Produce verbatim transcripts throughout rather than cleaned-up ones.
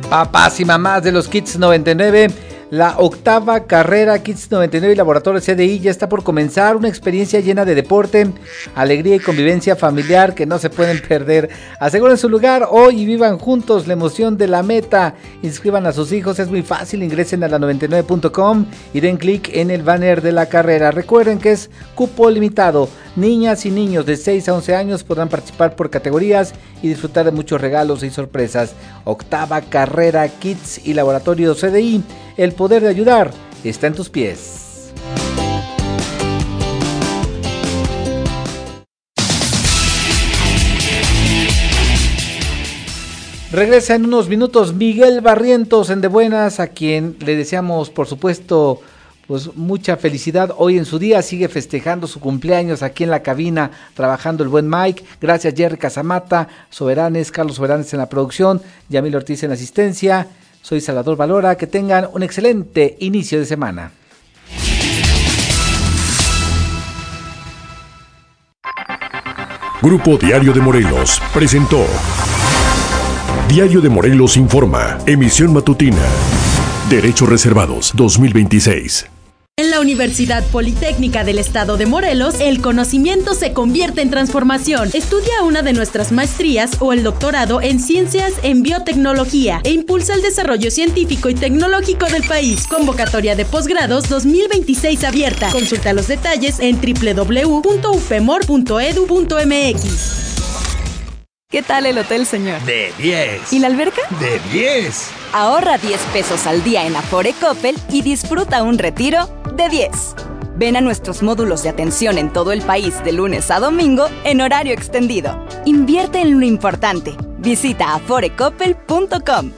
Papás y mamás de los Kids noventa y nueve, la octava carrera Kids noventa y nueve y Laboratorio C D I ya está por comenzar, una experiencia llena de deporte, alegría y convivencia familiar que no se pueden perder. Aseguren su lugar hoy y vivan juntos la emoción de la meta. Inscriban a sus hijos, es muy fácil, ingresen a la noventa y nueve punto com y den clic en el banner de la carrera. Recuerden que es cupo limitado. Niñas y niños de seis a once años podrán participar por categorías y disfrutar de muchos regalos y sorpresas. Octava carrera Kids y Laboratorio C D I. El poder de ayudar está en tus pies. Regresa en unos minutos Miguel Barrientos en De Buenas, a quien le deseamos, por supuesto, pues mucha felicidad hoy en su día. Sigue festejando su cumpleaños aquí en la cabina, trabajando el buen Mike. Gracias Jerry Casamata, Soberanes, Carlos Soberanes en la producción, Yamil Ortiz en la asistencia. Soy Salvador Valora, que tengan un excelente inicio de semana. Grupo Diario de Morelos presentó Diario de Morelos Informa, emisión matutina. Derechos Reservados dos mil veintiséis. En la Universidad Politécnica del Estado de Morelos, el conocimiento se convierte en transformación. Estudia una de nuestras maestrías o el doctorado en Ciencias en Biotecnología e impulsa el desarrollo científico y tecnológico del país. Convocatoria de posgrados dos mil veintiséis abierta. Consulta los detalles en doble u doble u doble u punto u f e m o r punto e d u punto m x. ¿Qué tal el hotel, señor? De diez. ¿Y la alberca? De diez. Ahorra diez pesos al día en Afore Coppel y disfruta un retiro de diez. Ven a nuestros módulos de atención en todo el país de lunes a domingo en horario extendido. Invierte en lo importante. Visita afore coppel punto com.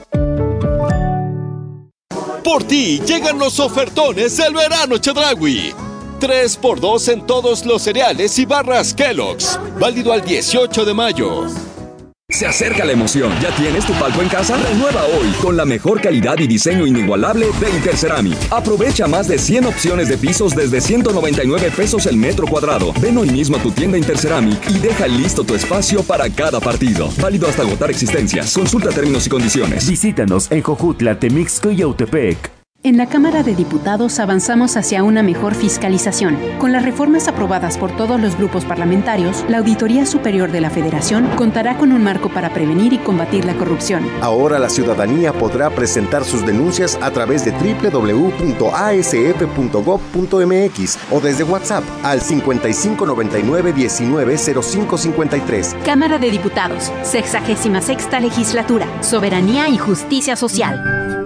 Por ti llegan los ofertones del verano Chedraui. tres por dos en todos los cereales y barras Kellogg's. Válido al dieciocho de mayo. Se acerca la emoción. ¿Ya tienes tu palco en casa? Renueva hoy con la mejor calidad y diseño inigualable de Interceramic. Aprovecha más de cien opciones de pisos desde ciento noventa y nueve pesos el metro cuadrado. Ven hoy mismo a tu tienda Interceramic y deja listo tu espacio para cada partido. Válido hasta agotar existencias. Consulta términos y condiciones. Visítanos en Jojutla, Temixco y Yautepec. En la Cámara de Diputados avanzamos hacia una mejor fiscalización. Con las reformas aprobadas por todos los grupos parlamentarios, la Auditoría Superior de la Federación contará con un marco para prevenir y combatir la corrupción. Ahora la ciudadanía podrá presentar sus denuncias a través de doble u doble u doble u punto a s f punto gob punto m x o desde WhatsApp al cincuenta y cinco noventa y nueve diecinueve cero cinco cincuenta y tres. Cámara de Diputados, sexagésima sexta Legislatura, Soberanía y Justicia Social.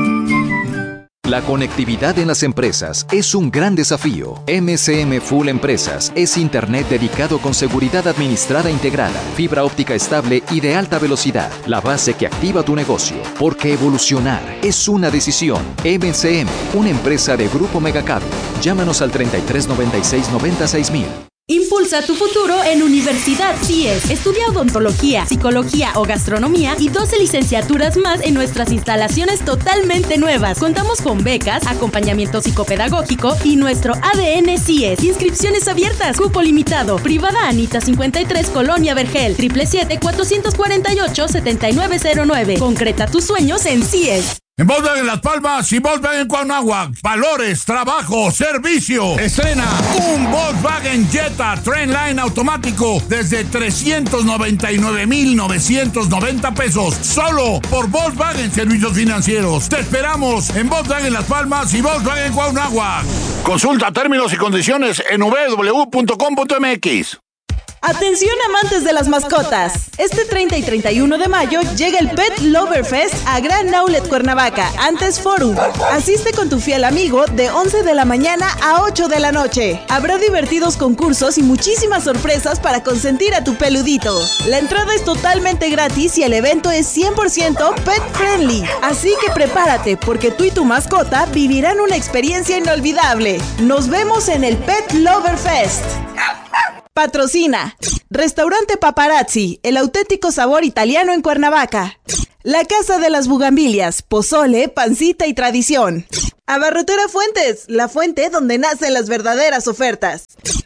La conectividad en las empresas es un gran desafío. M C M Full Empresas es internet dedicado con seguridad administrada integrada, fibra óptica estable y de alta velocidad. La base que activa tu negocio. Porque evolucionar es una decisión. M C M, una empresa de Grupo Megacable. Llámanos al treinta y tres noventa y seis noventa y seis mil. Impulsa tu futuro en Universidad C I E S. Estudia odontología, psicología o gastronomía y doce licenciaturas más en nuestras instalaciones totalmente nuevas. Contamos con becas, acompañamiento psicopedagógico y nuestro A D N C I E S. Inscripciones abiertas, cupo limitado. Privada Anita cincuenta y tres, Colonia Vergel. siete siete siete, cuatro cuatro ocho, siete nueve cero nueve. Concreta tus sueños en C I E S. En Volkswagen Las Palmas y Volkswagen Cuauhnáhuac. Valores, trabajo, servicio. Estrena un Volkswagen Jetta Trendline automático desde trescientos noventa y nueve mil novecientos noventa pesos. Solo por Volkswagen Servicios Financieros. Te esperamos en Volkswagen Las Palmas y Volkswagen Cuauhnáhuac. Consulta términos y condiciones en w w w punto com punto m x. Atención amantes de las mascotas. Este treinta y treinta y uno de mayo llega el Pet Lover Fest a Gran Outlet Cuernavaca, antes Forum. Asiste con tu fiel amigo de once de la mañana a ocho de la noche. Habrá divertidos concursos y muchísimas sorpresas para consentir a tu peludito. La entrada es totalmente gratis y el evento es cien por ciento pet friendly. Así que prepárate porque tú y tu mascota vivirán una experiencia inolvidable. Nos vemos en el Pet Lover Fest. Patrocina Restaurante Paparazzi, el auténtico sabor italiano en Cuernavaca. La Casa de las Bugambilias, pozole, pancita y tradición. Abarrotera Fuentes, la fuente donde nacen las verdaderas ofertas.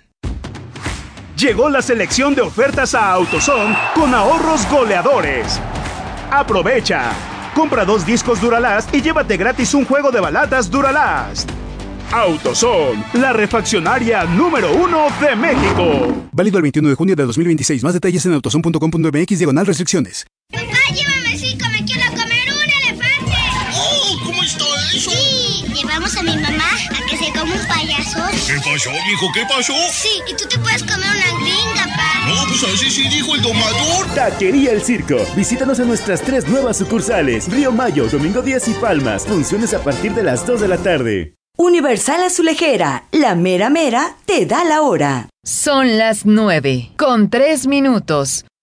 Llegó la selección de ofertas a AutoZone con ahorros goleadores. Aprovecha. Compra dos discos Duralast y llévate gratis un juego de baladas Duralast. AutoZone, la refaccionaria número uno de México. Válido el veintiuno de junio de dos mil veintiséis. Más detalles en autozone punto com punto m x diagonal restricciones. Papá, llévame cinco, me quiero comer un elefante. ¡Oh! ¿Cómo está eso? Sí, llevamos a mi mamá a que se coma un payaso. ¿Qué pasó, mijo? ¿Qué pasó? Sí, y tú te puedes comer una gringa, pa. No, pues así sí dijo el domador. Taquería El Circo. Visítanos en nuestras tres nuevas sucursales. Río Mayo, Domingo diez y Palmas. Funciones a partir de las dos de la tarde. Universal Azulejera, la mera mera te da la hora. Son las nueve, con tres minutos.